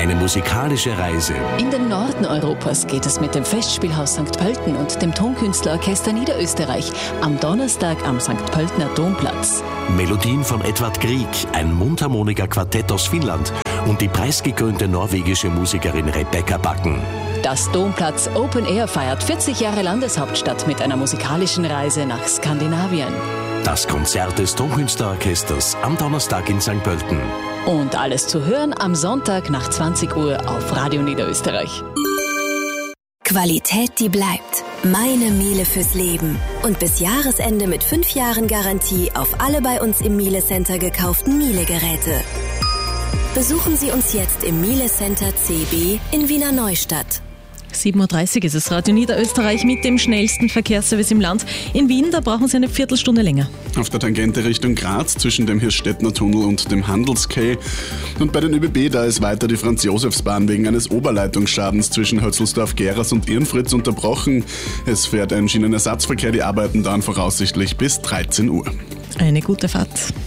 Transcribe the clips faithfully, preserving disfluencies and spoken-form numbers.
Eine musikalische Reise. In den Norden Europas geht es mit dem Festspielhaus Sankt Pölten und dem Tonkünstlerorchester Niederösterreich am Donnerstag am Sankt Pöltener Domplatz. Melodien von Edvard Grieg, ein Mundharmonika-Quartett aus Finnland und die preisgekrönte norwegische Musikerin Rebecca Backen. Das Domplatz Open Air feiert vierzig Jahre Landeshauptstadt mit einer musikalischen Reise nach Skandinavien. Das Konzert des Tonkünstlerorchesters am Donnerstag in Sankt Pölten. Und alles zu hören am Sonntag nach zwanzig Uhr auf Radio Niederösterreich. Qualität, die bleibt. Meine Miele fürs Leben. Und bis Jahresende mit fünf Jahren Garantie auf alle bei uns im Miele Center gekauften Miele-Geräte. Besuchen Sie uns jetzt im Miele Center C B in Wiener Neustadt. sieben Uhr dreißig ist es Radio Niederösterreich mit dem schnellsten Verkehrsservice im Land. In Wien, da brauchen Sie eine Viertelstunde länger. Auf der Tangente Richtung Graz zwischen dem Hirschstädtner Tunnel und dem Handelsquai. Und bei den ÖBB, da ist weiter die Franz-Josefs-Bahn wegen eines Oberleitungsschadens zwischen Hötzelsdorf-Geras und Irnfritz unterbrochen. Es fährt ein Schienenersatzverkehr, die Arbeiten dauern voraussichtlich bis dreizehn Uhr. Eine gute Fahrt.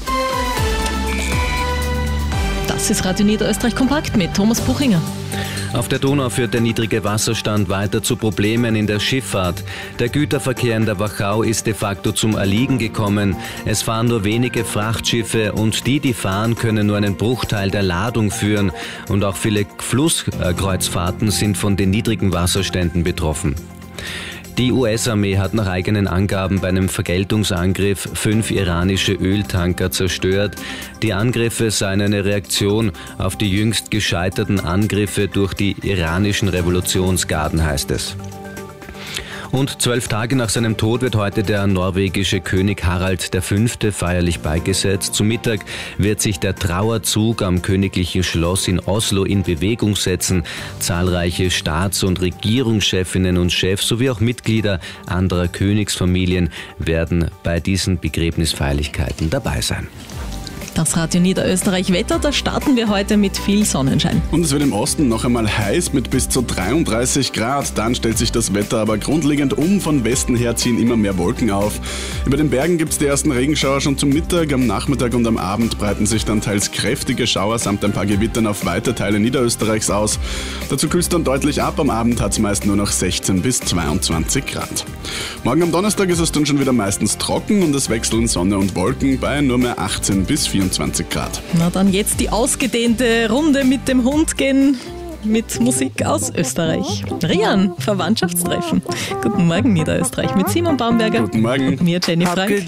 Das ist Radio Niederösterreich kompakt mit Thomas Buchinger. Auf der Donau führt der niedrige Wasserstand weiter zu Problemen in der Schifffahrt. Der Güterverkehr in der Wachau ist de facto zum Erliegen gekommen. Es fahren nur wenige Frachtschiffe und die, die fahren, können nur einen Bruchteil der Ladung führen. Und auch viele Flusskreuzfahrten sind von den niedrigen Wasserständen betroffen. Die U S-Armee hat nach eigenen Angaben bei einem Vergeltungsangriff fünf iranische Öltanker zerstört. Die Angriffe seien eine Reaktion auf die jüngst gescheiterten Angriffe durch die iranischen Revolutionsgarden, heißt es. Und zwölf Tage nach seinem Tod wird heute der norwegische König Harald der Fünfte feierlich beigesetzt. Zum Mittag wird sich der Trauerzug am königlichen Schloss in Oslo in Bewegung setzen. Zahlreiche Staats- und Regierungschefinnen und Chefs sowie auch Mitglieder anderer Königsfamilien werden bei diesen Begräbnisfeierlichkeiten dabei sein. Das Radio Niederösterreich Wetter, da starten wir heute mit viel Sonnenschein. Und es wird im Osten noch einmal heiß mit bis zu dreiunddreißig Grad. Dann stellt sich das Wetter aber grundlegend um. Von Westen her ziehen immer mehr Wolken auf. Über den Bergen gibt es die ersten Regenschauer schon zum Mittag. Am Nachmittag und am Abend breiten sich dann teils kräftige Schauer samt ein paar Gewittern auf weite Teile Niederösterreichs aus. Dazu kühlt es dann deutlich ab. Am Abend hat es meist nur noch sechzehn bis zweiundzwanzig Grad. Morgen am Donnerstag ist es dann schon wieder meistens trocken und es wechseln Sonne und Wolken bei nur mehr achtzehn bis vierundzwanzig Grad. Na dann jetzt die ausgedehnte Runde mit dem Hund gehen mit Musik aus Österreich. Rian, Verwandtschaftstreffen. Guten Morgen Niederösterreich mit Simon Baumberger. Guten Morgen. Und mir Jenny Frank.